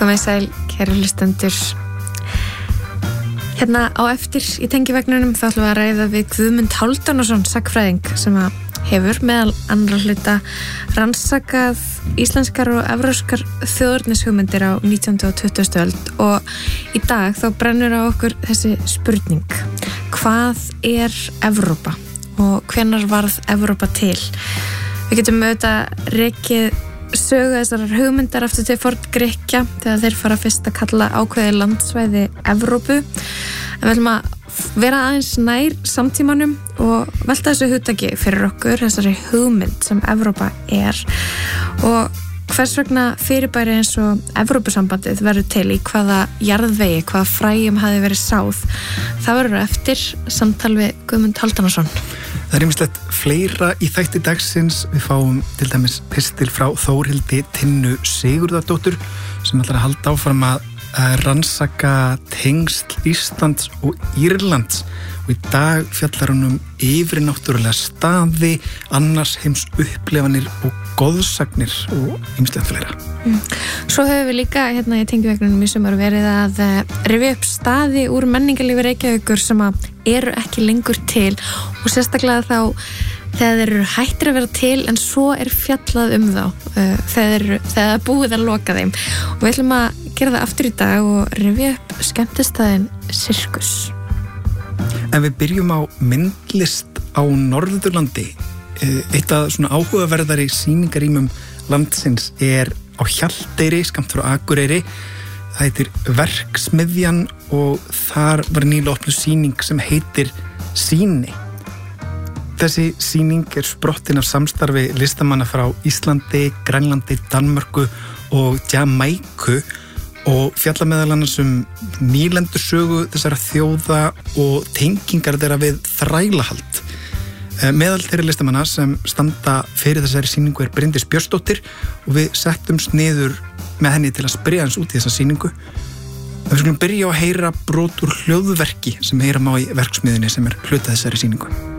Komið sæl, kæru hlustendur. Hérna á eftir í tengivegnunum þá ætlum við að ræða við Guðmund Hálfdanarson, sagnfræðing, sem hefur meðal annarra hluta rannsakað íslenskar og evrópskar þjóðernishugmyndir á 19. og 20. öld og í dag þá brennur á okkur þessi spurning: hvað er Evrópa og hvenær varð Evrópa til? Við getum auðvitað rekið sögu þessar hugmyndar aftur til Forn-Grikkja þegar þeir fara fyrst að kalla ákveðið landsvæði Evrópu, en við ætlum að vera aðeins nær samtímanum og velta þessu hugtaki fyrir okkur, þessari hugmynd sem Evrópa er, og hvers vegna fyrirbæri eins og Evrópusambandið verður til, í hvaða jarðvegi, hvaða fræjum hafi verið sáð. Það verður eftir samtal við Guðmund Hálfdanarson. Það er ýmislegt fleira í þætti dagsins. Við fáum til dæmis pistil frá Þórhildi Tinnu Sigurðardóttur sem ætlar að halda áfram að rannsaka tengsl Íslands og Írlands, og í dag fjallar hún yfirnáttúrulega staði, annars heims upplefanir og goðsagnir og ýmislegt fleira. Svo höfum við líka hérna í tengivegnunum í sumar verið að rifja upp staði úr menningarlífi Reykjavíkur sem eru ekki lengur til, og sérstaklega þá þegar þeir eru hættir að vera til en svo er fjallað þá þegar það er búið að loka þeim, og við ætlum að gera það aftur í dag og rifja upp skemmtistaðinn Sirkus. En við byrjum á myndlist á Norðurlandi. Eitt af svona áhugaverðari sýningarýmum landsins er á Hjalteyri, skammt frá Akureyri. Það heitir Verksmiðjan og þar var nýlega opnuð sýning sem heitir Sýni. Þessi sýning er sprottin af samstarfi listamanna frá Íslandi, Grænlandi, Danmörku og Jamaiku og fjalla meðal annars nýlendursögu þessara þjóða og tengingar þeirra við þrælahald. Meðal þeirra listamanna sem standa fyrir þessari sýningu er Bryndís Björnsdóttir og við settumst niður með henni til að spyrja hans út í þessa sýningu. Við skulum byrja á að heyra brot úr hljóðverki sem heyra má í Verksmiðjunni sem er hluti þessari sýningu.